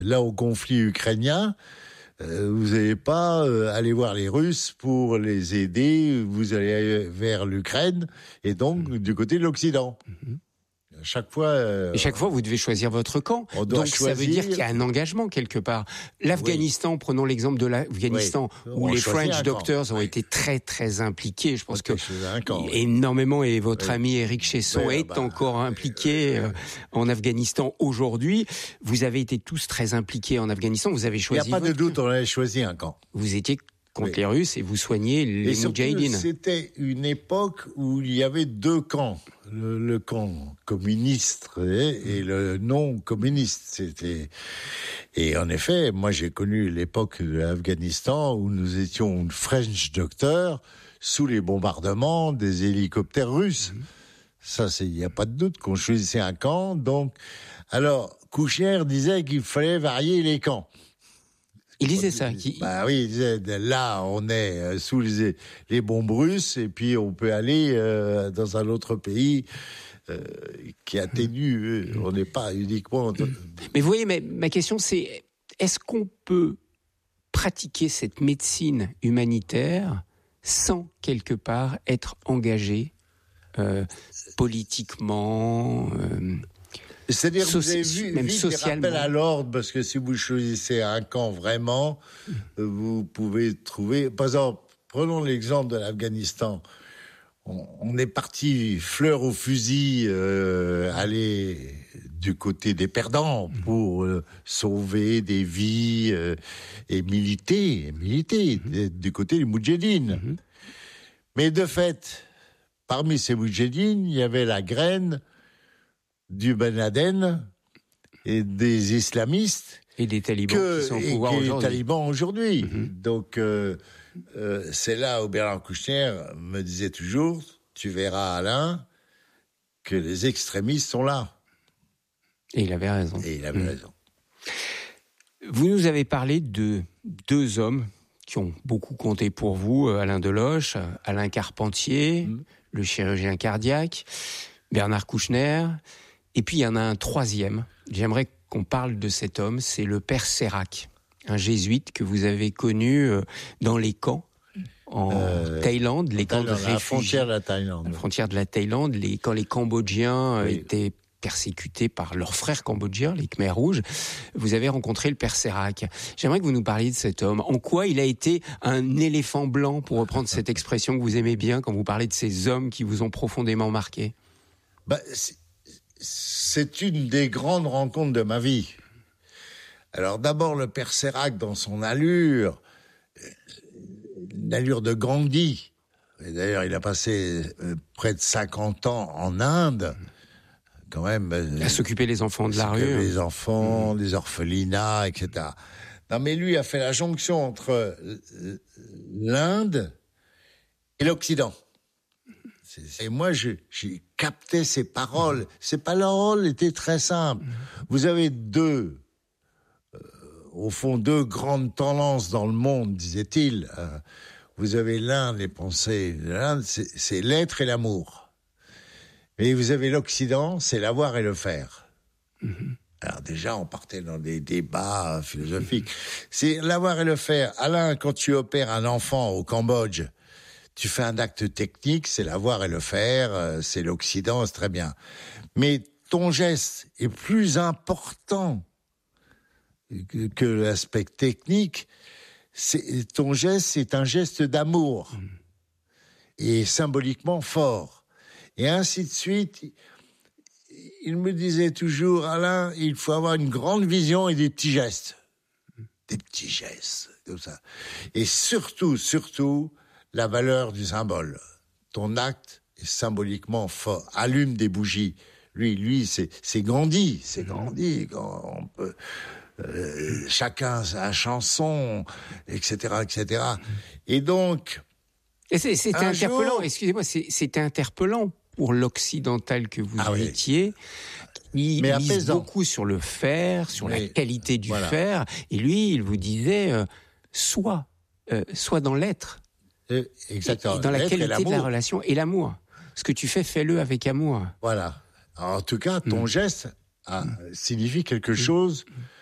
là au conflit ukrainien, vous n'allez pas aller voir les Russes pour les aider, vous allez vers l'Ukraine et donc du côté de l'Occident. Chaque fois, et chaque fois, vous devez choisir votre camp. Donc, ça veut dire qu'il y a un engagement quelque part. L'Afghanistan, prenons l'exemple de l'Afghanistan, où les French Doctors ont été très, très impliqués. Je pense que énormément, et votre ami Éric Chesson est encore impliqué en Afghanistan aujourd'hui. Vous avez été tous très impliqués en Afghanistan. Vous avez choisi. Il n'y a pas de doute, on avait choisi un camp. Vous étiez contre les Russes et vous soignez les Moudjahidines. C'était une époque où il y avait deux camps, le camp communiste et le non communiste. Et en effet, moi j'ai connu l'époque de l'Afghanistan où nous étions French Doctors sous les bombardements des hélicoptères russes. Ça, il n'y a pas de doute qu'on choisissait un camp. Donc, alors Kouchner disait qu'il fallait varier les camps. Il disait ça. Bah oui, il disait, là, on est sous les bombes russes, et puis on peut aller dans un autre pays qui atténue. On n'est pas uniquement... Mais vous voyez, ma question, c'est, est-ce qu'on peut pratiquer cette médecine humanitaire sans, quelque part, être engagé politiquement c'est-à-dire que vous avez vu même vite socialement. des rappels à l'ordre, parce que si vous choisissez un camp vraiment, vous pouvez trouver... Par exemple, prenons l'exemple de l'Afghanistan. On est parti fleur au fusil, aller du côté des perdants pour sauver des vies et militer du côté des Moudjahidines. Mais de fait, parmi ces Moudjahidines, il y avait la graine du Ben Laden et des islamistes et des talibans qui sont au pouvoir aujourd'hui. Les talibans aujourd'hui. Donc c'est là où Bernard Kouchner me disait toujours, tu verras Alain, que les extrémistes sont là. Et il avait raison. Vous nous avez parlé de deux hommes qui ont beaucoup compté pour vous, Alain Deloche, Alain Carpentier, le chirurgien cardiaque, Bernard Kouchner. Et puis, il y en a un troisième. J'aimerais qu'on parle de cet homme. C'est le père Sérac, un jésuite que vous avez connu dans les camps en Thaïlande, les camps de réfugiés. La frontière de la Thaïlande. La frontière de la Thaïlande, quand les Cambodgiens étaient persécutés par leurs frères cambodgiens, les Khmers rouges. Vous avez rencontré le père Sérac. J'aimerais que vous nous parliez de cet homme. En quoi il a été un éléphant blanc, pour reprendre cette expression que vous aimez bien quand vous parlez de ces hommes qui vous ont profondément marqué? C'est une des grandes rencontres de ma vie. Alors d'abord, le père Sérac, dans son allure, une allure de Gandhi. Et d'ailleurs, il a passé près de 50 ans en Inde, quand même. À s'occuper des enfants de la rue. Les enfants, des orphelinats, etc. Non, mais lui a fait la jonction entre l'Inde et l'Occident. Et moi, j'ai capté ses paroles. Ses paroles étaient très simples. Vous avez au fond, deux grandes tendances dans le monde, disait-il. Vous avez l'Inde, les pensées de l'Inde, c'est l'être et l'amour. Et vous avez l'Occident, c'est l'avoir et le faire. Alors déjà, on partait dans des débats philosophiques. C'est l'avoir et le faire. Alain, quand tu opères un enfant au Cambodge, tu fais un acte technique, c'est l'avoir et le faire, c'est l'Occident, c'est très bien. Mais ton geste est plus important que l'aspect technique. Ton geste, c'est un geste d'amour. Et symboliquement fort. Et ainsi de suite. Il me disait toujours, Alain, il faut avoir une grande vision et des petits gestes. Des petits gestes, comme ça. Et surtout, la valeur du symbole. Ton acte est symboliquement fort. Allume des bougies. Lui, c'est Gandhi. C'est Gandhi. On peut, chacun sa chanson, etc., etc. Et donc... Et c'est interpellant, excusez-moi, c'est interpellant pour l'occidental que vous étiez. Il mise beaucoup sur le fer, sur la qualité du fer. Et lui, il vous disait, sois dans l'être. Exactement. Et dans la qualité de la relation et l'amour. Ce que tu fais, fais-le avec amour. Voilà. Alors, en tout cas, ton geste signifie quelque chose